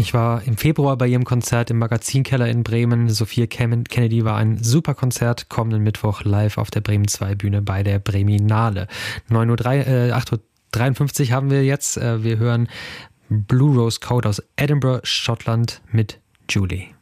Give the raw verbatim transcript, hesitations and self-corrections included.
Ich war im Februar bei ihrem Konzert im Magazinkeller in Bremen. Sophia Kennedy war ein super Konzert. Kommenden Mittwoch live auf der Bremen zwei Bühne bei der Breminale. neun Uhr drei, äh, acht Uhr dreiundfünfzig haben wir jetzt. Äh, wir hören Blue Rose Code aus Edinburgh, Schottland mit Julie.